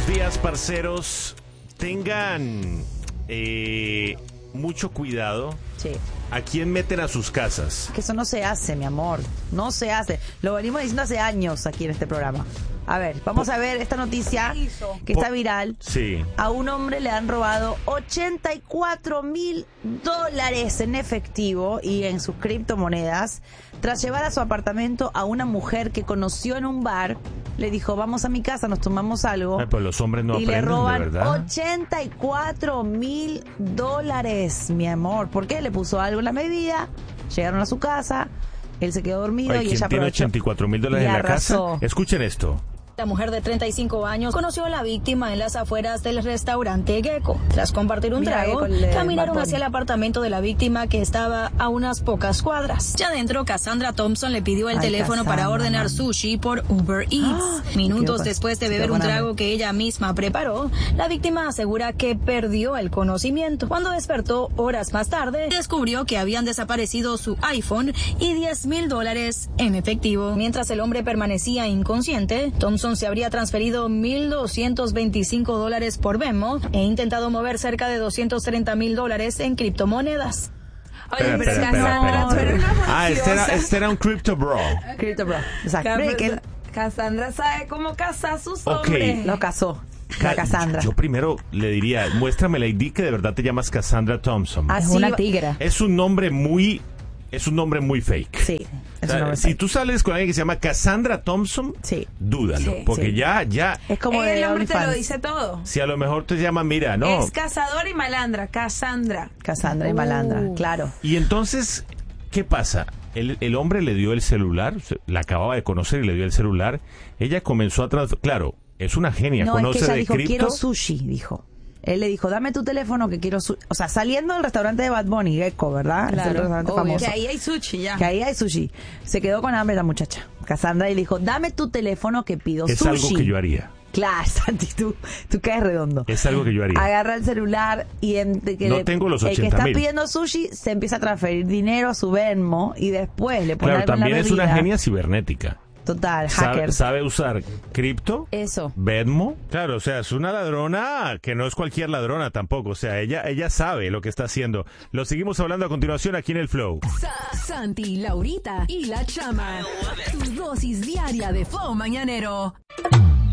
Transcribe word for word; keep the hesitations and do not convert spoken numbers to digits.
buenos días, parceros. Tengan eh, mucho cuidado. Sí. ¿A quién meten a sus casas? Que eso no se hace, mi amor. No se hace. Lo venimos diciendo hace años aquí en este programa. A ver, vamos a ver esta noticia que está viral. Sí. A un hombre le han robado ochenta y cuatro mil dólares en efectivo y en sus criptomonedas tras llevar a su apartamento a una mujer que conoció en un bar. Le dijo, vamos a mi casa, nos tomamos algo. Ay, pues los hombres no y aprenden, le roban de verdad. ochenta y cuatro mil dólares, mi amor. ¿Por qué? Le puso algo en la bebida, llegaron a su casa, él se quedó dormido Ay, y ¿quién ella tiene aprovechó ochenta y cuatro mil dólares y en la arrasó. casa? Escuchen esto. La mujer de treinta y cinco años conoció a la víctima en las afueras del restaurante Gecko. Tras compartir un Mira, trago, Gecko, el de caminaron Bad hacia el Bunny. apartamento de la víctima que estaba a unas pocas cuadras. Ya dentro, Cassandra Thompson le pidió el Ay, teléfono Cassandra, para ordenar man. sushi por Uber Eats. Ah, Minutos qué después de qué beber un buena trago hambre. que ella misma preparó, la víctima asegura que perdió el conocimiento. Cuando despertó horas más tarde, descubrió que habían desaparecido su iPhone y diez mil dólares en efectivo. Mientras el hombre permanecía inconsciente, Thompson se habría transferido mil doscientos veinticinco dólares por Venmo e intentado mover cerca de doscientos treinta mil dólares en criptomonedas. Oye, Espera, pero espera, espera, Cassandra, espera, tú eres espera. una Ah, este era, mafiosa. este era un crypto bro. Crypto Bro. Exacto. Ca- Mire que él Cassandra sabe cómo casar a sus Ok. hombres. lo casó. Ca- La Cassandra. Yo primero le diría, muéstrame la I D que de verdad te llamas Cassandra Thompson. Ah, Es Así una va- tigra. Es un nombre muy... Es un nombre muy fake. Sí. O Es sea, un nombre si fake. tú sales con alguien que se llama Cassandra Thompson, Sí. dúdalo. Sí, porque sí. ya, ya... Es como de el hombre te lo OnlyFans. dice todo. Si a lo mejor te llama, mira, no... Es cazador y malandra, Cassandra. Cassandra y Uh. malandra, claro. Y entonces, ¿qué pasa? El, el hombre le dio el celular, se- la acababa de conocer y le dio el celular. Ella comenzó a trans... Claro, es una genia, No, es conoce que ella de dijo, cripto. quiero sushi, dijo. Él le dijo, dame tu teléfono que quiero sushi. O sea, saliendo del restaurante de Bad Bunny, Gecko, ¿verdad? Claro, es el restaurante obvio. famoso. Que ahí hay sushi ya. Que ahí hay sushi. Se quedó con hambre la muchacha, Cassandra, y le dijo, dame tu teléfono que pido Es sushi. algo que yo haría. Claro, Santi, tú, tú caes redondo. Es algo que yo haría. Agarra el celular y en, de que No le- tengo los el que ochenta está mil. pidiendo sushi se empieza a transferir dinero a su Venmo y después le pone Claro, algo en la también es una bebida. genia cibernética. Total, Sabe, hacker. sabe usar cripto, Eso. Venmo. Claro, o sea, es una ladrona que no es cualquier ladrona tampoco. O sea, ella, ella sabe lo que está haciendo. Lo seguimos hablando a continuación aquí en el Flow. Sa- Santi, Laurita y la Chama. Tu dosis diaria de Flow Mañanero.